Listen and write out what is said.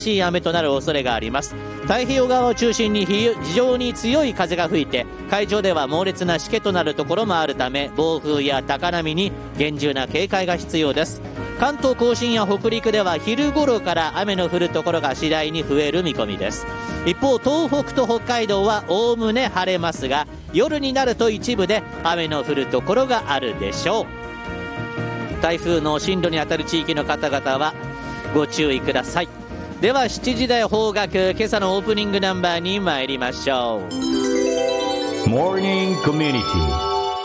しい雨となる恐れがあります。太平洋側を中心に非常に強い風が吹いて、海上では猛烈なしけとなるところもあるため、暴風や高波に厳重な警戒が必要です。関東甲信や北陸では昼頃から雨の降るところが次第に増える見込みです。一方、東北と北海道はおおむね晴れますが、夜になると一部で雨の降るところがあるでしょう。台風の進路にあたる地域の方々はご注意ください。では7時台方角、今朝のオープニングナンバーに参りましょう。 モーニングコミュニティ